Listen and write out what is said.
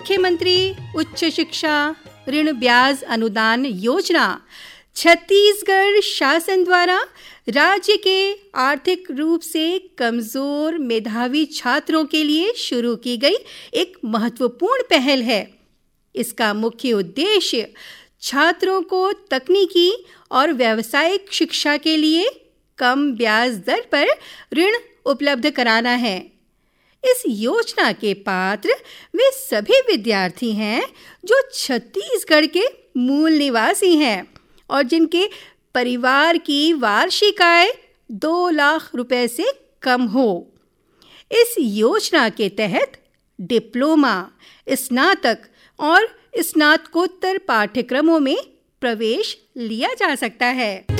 मुख्यमंत्री उच्च शिक्षा ऋण ब्याज अनुदान योजना छत्तीसगढ़ शासन द्वारा राज्य के आर्थिक रूप से कमजोर मेधावी छात्रों के लिए शुरू की गई एक महत्वपूर्ण पहल है। इसका मुख्य उद्देश्य छात्रों को तकनीकी और व्यावसायिक शिक्षा के लिए कम ब्याज दर पर ऋण उपलब्ध कराना है। इस योजना के पात्र वे सभी विद्यार्थी हैं जो छत्तीसगढ़ के मूल निवासी हैं और जिनके परिवार की वार्षिक आय 2 लाख रुपए से कम हो। इस योजना के तहत डिप्लोमा, स्नातक और स्नातकोत्तर पाठ्यक्रमों में प्रवेश लिया जा सकता है।